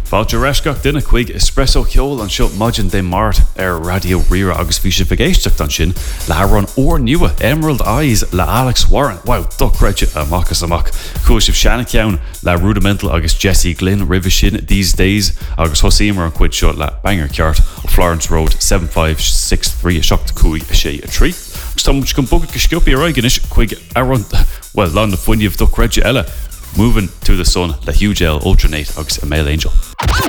Fáilte reisgach duine chuig espresso ceol an seo maidin de mart radio rira agus bhí sé bhgéisteach an sin le hrán ór nua Emerald Eyes le Alex Warren. Wow, dochreide amachchas amach. Chúis sibh seanna ceann le Rudimental agus Jesse Glynn rih sin These Days agus thosaímar an cuid seo le banger ceart ó Florence Road 7563 seachta cúig sé a trí. Agus tá muid go bogad go sciopí roiganis chuig arán well lá na fuinneamh dochreide eile. Moving to the Sun le Hugh Gel Ultranate agus a Male Angel.